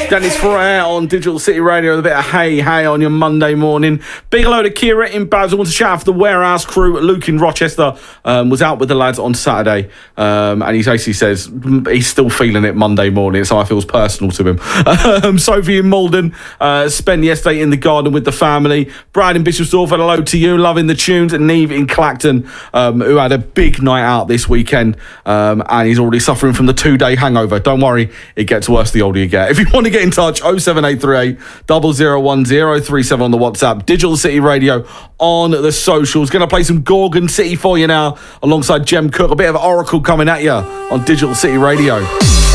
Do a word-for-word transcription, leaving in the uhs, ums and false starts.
Dennis Ferrer on Digital City Radio with a bit of hey, hey on your Monday morning. Big hello to Kira in Babs. I want to shout out for the Warehouse crew. Luke in Rochester um, was out with the lads on Saturday, um, and he basically says he's still feeling it Monday morning, so I feels personal to him. Um, Sophie in Malden uh, spent yesterday in the garden with the family. Brad in Bishopsthorpe, hello to you, loving the tunes. And Neve in Clacton, um, who had a big night out this weekend, um, and he's already suffering from the two-day hangover. Don't worry, it gets worse the older you get. If you want to get in touch, oh seven eight three eight, zero zero one zero three seven on the WhatsApp, Digital City Radio on the socials. Going to play some Gorgon City for you now alongside Jem Cook. A bit of Oracle coming at you on Digital City Radio.